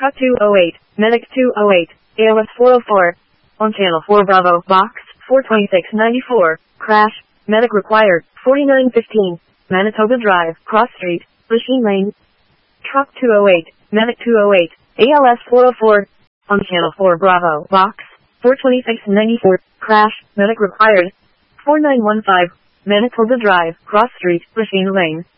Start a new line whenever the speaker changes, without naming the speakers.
Truck 208, Medic 208, ALS 404. On Channel 4 Bravo, Box 42694. Crash, Medic required, 4915. Manitoba Drive, Cross Street, Machine Lane. Truck 208, Medic 208, ALS 404. On Channel 4 Bravo, Box 42694. Crash, Medic required, 4915. Manitoba Drive, Cross Street, Machine Lane.